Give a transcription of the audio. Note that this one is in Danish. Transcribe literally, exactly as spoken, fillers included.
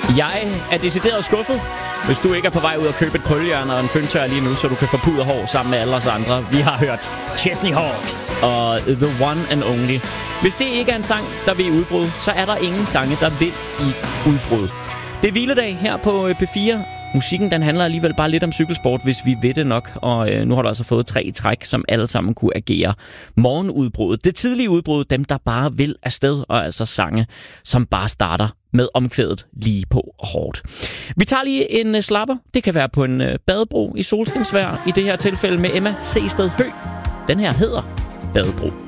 Jeg er decideret skuffet, hvis du ikke er på vej ud og købe et krøllehjørne og en føntør lige nu, så du kan få puder hår sammen med alle os andre. Vi har hørt Chesney Hawks og The One and Only. Hvis det ikke er en sang, der vil i udbrud, så er der ingen sange, der vil i udbrud. Det er hviledag her på P fire. Musikken, den handler alligevel bare lidt om cykelsport, hvis vi ved det nok. Og øh, nu har du altså fået tre træk, som alle sammen kunne agere. Morgenudbruddet, det tidlige udbrud, dem der bare vil afsted, og altså sange, som bare starter med omkvædet lige på hårdt. Vi tager lige en uh, slapper. Det kan være på en uh, badebro i solskinsvejr, i det her tilfælde med Emma Seested Høgh. Den her hedder Badebro.